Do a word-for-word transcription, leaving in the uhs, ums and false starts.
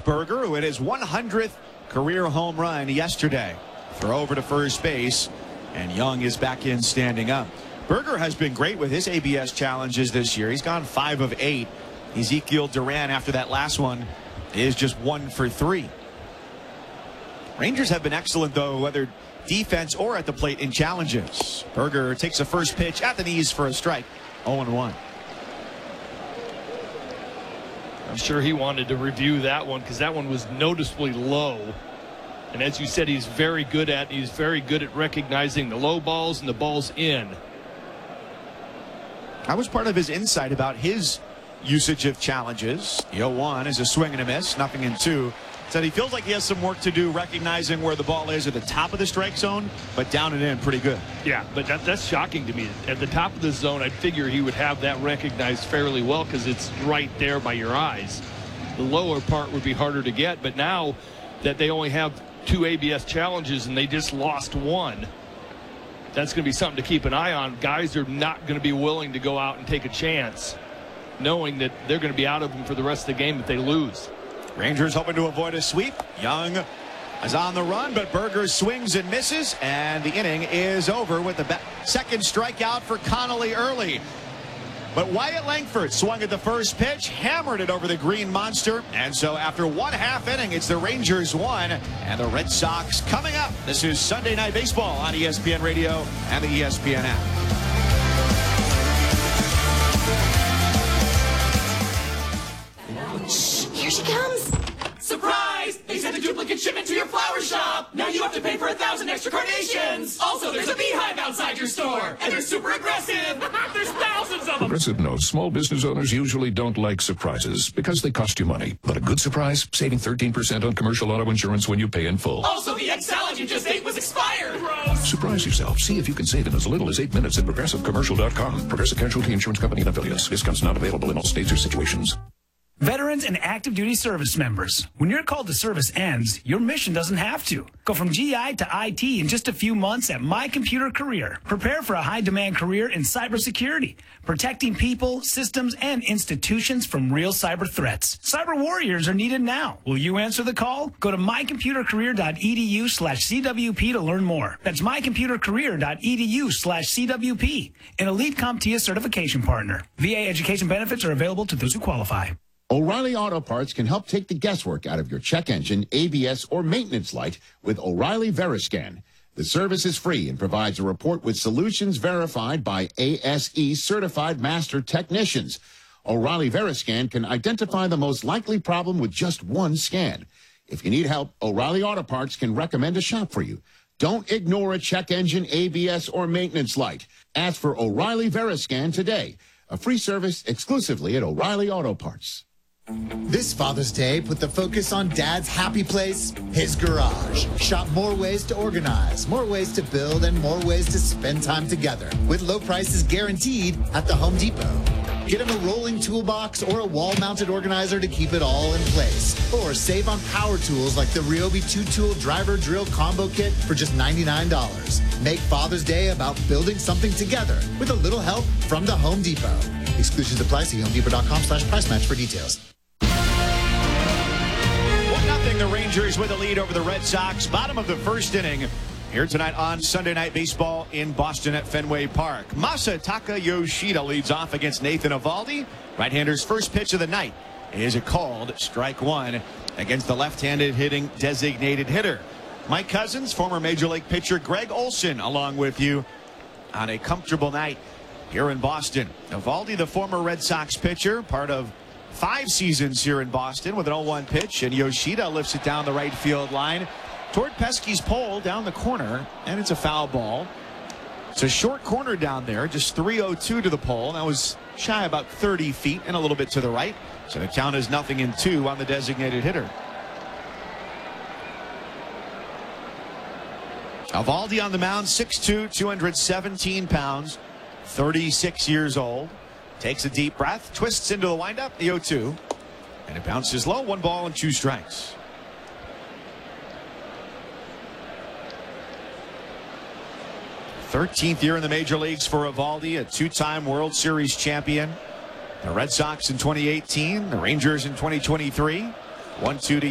Jake Burger, who had his one hundredth career home run yesterday. Throw over to first base, and Young is back in standing up. Burger has been great with his A B S challenges this year. He's gone five of eight. Ezekiel Duran, after that last one, is just one for three. Rangers have been excellent, though, whether defense or at the plate in challenges. Burger takes a first pitch at the knees for a strike. oh and one. I'm sure he wanted to review that one because that one was noticeably low. And as you said, he's very good at he's very good at recognizing the low balls and the balls in. That was part of his insight about his usage of challenges. The oh one is a swing and a miss, nothing in two. Said he feels like he has some work to do recognizing where the ball is at the top of the strike zone, but down and in pretty good. Yeah, but that, that's shocking to me. At the top of the zone, I'd figure he would have that recognized fairly well because it's right there by your eyes. The lower part would be harder to get, but now that they only have two A B S challenges and they just lost one, that's going to be something to keep an eye on. Guys are not going to be willing to go out and take a chance, knowing that they're going to be out of them for the rest of the game if they lose. Rangers hoping to avoid a sweep. Young is on the run, but Burger swings and misses, and the inning is over with the second strikeout for Connolly early. But Wyatt Langford swung at the first pitch, hammered it over the green monster, and so after one half inning, it's the Rangers one and the Red Sox coming up. This is Sunday Night Baseball on E S P N Radio and the E S P N app. Here she comes. Surprise! They sent a duplicate shipment to your flower shop. Now you have to pay for a thousand extra carnations. Also, there's a beehive outside your store, and they're super aggressive. There's thousands of them. Progressive knows small business owners usually don't like surprises because they cost you money. But a good surprise, saving thirteen percent on commercial auto insurance when you pay in full. Also, the egg salad you just ate was expired. Gross. Surprise yourself. See if you can save in as little as eight minutes at progressive commercial dot com. Progressive Casualty Insurance Company and affiliates. Discounts not available in all states or situations. Veterans and active duty service members, when your call to service ends, your mission doesn't have to. Go from G I to I T in just a few months at My Computer Career. Prepare for a high-demand career in cybersecurity, protecting people, systems, and institutions from real cyber threats. Cyber warriors are needed now. Will you answer the call? Go to my computer career dot e d u slash c w p to learn more. That's my computer career dot e d u slash c w p, an Elite CompTIA certification partner. V A education benefits are available to those who qualify. O'Reilly Auto Parts can help take the guesswork out of your check engine, A B S, or maintenance light with O'Reilly Veriscan. The service is free and provides a report with solutions verified by A S E certified master technicians. O'Reilly Veriscan can identify the most likely problem with just one scan. If you need help, O'Reilly Auto Parts can recommend a shop for you. Don't ignore a check engine, A B S, or maintenance light. Ask for O'Reilly Veriscan today. A free service exclusively at O'Reilly Auto Parts. This Father's Day, put the focus on Dad's happy place, his garage. Shop more ways to organize, more ways to build, and more ways to spend time together. With low prices guaranteed at the Home Depot. Get him a rolling toolbox or a wall-mounted organizer to keep it all in place. Or save on power tools like the Ryobi two-tool driver drill combo kit for just ninety-nine dollars. Make Father's Day about building something together with a little help from the Home Depot. Exclusions apply. See home depot dot com slash price match for details. one nothing the Rangers with a lead over the Red Sox. Bottom of the first inning. Here tonight on Sunday Night Baseball in Boston at Fenway Park. Masataka Yoshida leads off against Nathan Eovaldi. Right-hander's first pitch of the night is a called strike one against the left-handed hitting designated hitter. Mike Cousins, former Major League pitcher Greg Olson, along with you on a comfortable night here in Boston. Eovaldi, the former Red Sox pitcher, part of five seasons here in Boston with an oh one pitch, and Yoshida lifts it down the right field line toward Pesky's pole down the corner, and it's a foul ball. It's a short corner down there, just three oh two to the pole. That was shy about thirty feet and a little bit to the right. So the count is nothing in two on the designated hitter. Eovaldi on the mound, six two, two hundred seventeen pounds, thirty-six years old. Takes a deep breath, twists into the windup, the oh two, and it bounces low, one ball and two strikes. thirteenth year in the major leagues for Eovaldi, a two-time World Series champion. The Red Sox in twenty eighteen, the Rangers in twenty twenty-three. one two to